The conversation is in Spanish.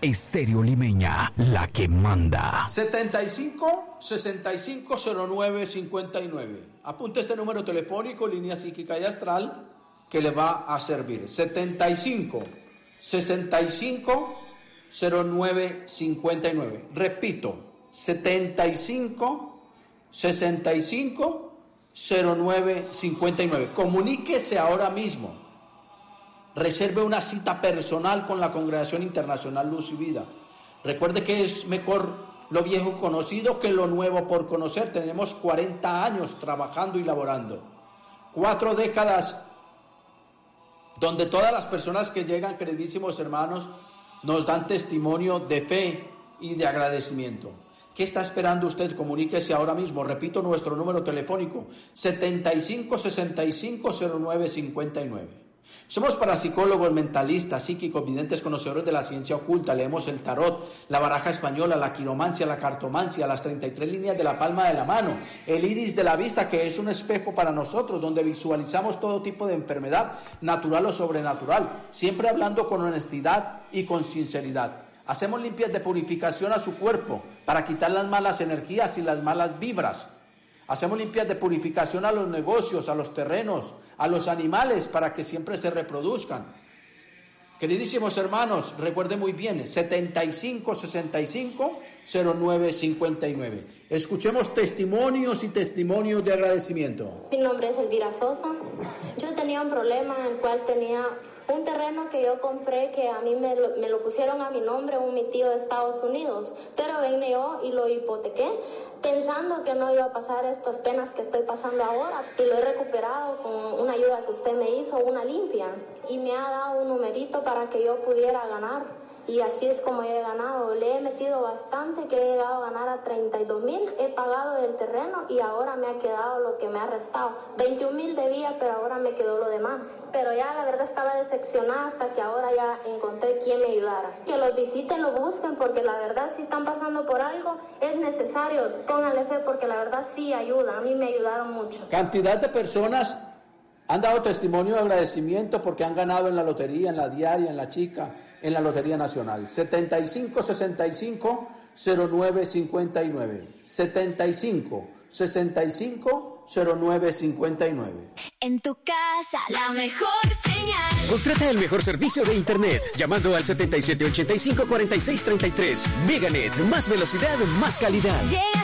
Estéreo Limeña, la que manda. 75-6509-59. Apunte este número telefónico, línea psíquica y astral, que le va a servir. 75-6509-59. Repito, 75-6509-59. Comuníquese ahora mismo. Reserve una cita personal con la Congregación Internacional Luz y Vida. Recuerde que es mejor lo viejo conocido que lo nuevo por conocer. Tenemos 40 años trabajando y laborando. 4 décadas donde todas las personas que llegan, queridísimos hermanos, nos dan testimonio de fe y de agradecimiento. ¿Qué está esperando usted? Comuníquese ahora mismo. Repito nuestro número telefónico, 75-6509-59. Somos parapsicólogos, mentalistas, psíquicos, videntes, conocedores de la ciencia oculta. Leemos el tarot, la baraja española, la quiromancia, la cartomancia, las 33 líneas de la palma de la mano, el iris de la vista, que es un espejo para nosotros, donde visualizamos todo tipo de enfermedad, natural o sobrenatural, siempre hablando con honestidad y con sinceridad. Hacemos limpias de purificación a su cuerpo para quitar las malas energías y las malas vibras. Hacemos limpias de purificación a los negocios, a los terrenos, a los animales, para que siempre se reproduzcan. Queridísimos hermanos, recuerden muy bien, 75-65-09-59. Escuchemos testimonios y testimonios de agradecimiento. Mi nombre es Elvira Sosa. Yo tenía un problema en el cual tenía un terreno que yo compré, que a mí me lo pusieron a mi nombre, mi tío de Estados Unidos, pero vine yo y lo hipotequé, pensando que no iba a pasar estas penas que estoy pasando ahora, y lo he recuperado con una ayuda que usted me hizo, una limpia, y me ha dado un numerito para que yo pudiera ganar, y así es como yo he ganado. Le he metido bastante, que he llegado a ganar a 32,000, he pagado del terreno y ahora me ha quedado lo que me ha restado. 21,000 debía, pero ahora me quedó lo demás. Pero ya la verdad estaba decepcionada hasta que ahora ya encontré quien me ayudara. Que los visiten, lo busquen, porque la verdad si están pasando por algo es necesario, pónganle fe, porque la verdad sí ayuda, a mí me ayudaron mucho. Cantidad de personas han dado testimonio de agradecimiento porque han ganado en la lotería, en la diaria, en la chica, en la Lotería Nacional. 75-65-09-59. 75-65-09-59. En tu casa, la mejor señal. Contrata el mejor servicio de internet llamando al 7785-4633. Meganet, más velocidad, más calidad. Llega